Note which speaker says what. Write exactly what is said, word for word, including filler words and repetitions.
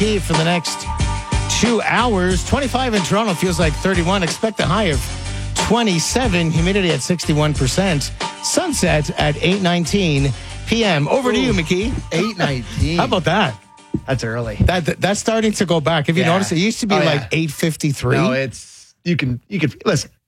Speaker 1: For the next two hours, twenty-five in Toronto feels like thirty-one. Expect a high of twenty-seven. Humidity at sixty-one percent. Sunset at eight nineteen p.m. Over Ooh, to you, Mickey.
Speaker 2: eight nineteen.
Speaker 1: How about that?
Speaker 2: That's early.
Speaker 1: That, that That's starting to go back. Have you
Speaker 2: yeah.
Speaker 1: noticed? It used to be
Speaker 2: oh,
Speaker 1: like
Speaker 2: yeah.
Speaker 1: eight fifty-three.
Speaker 2: No, it's, you can, you can, listen,